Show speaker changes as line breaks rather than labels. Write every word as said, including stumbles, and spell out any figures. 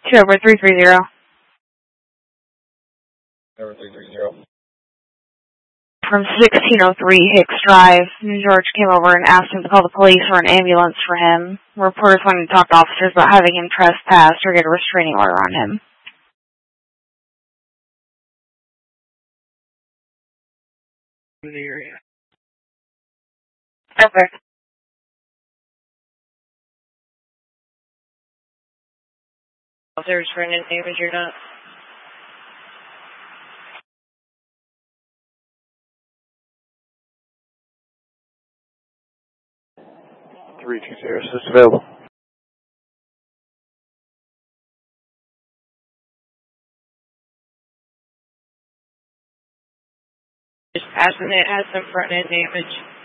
Two over three three zero.
Over three three zero.
From sixteen oh three Hicks Drive. George came over and asked him to call the police or an ambulance for him. Reporters wanted to talk to officers about having him trespass or get a restraining order on him.
In the area.
Okay.
If there's for any damage or not. three two zero, so it's available. Just asking it has some front end damage.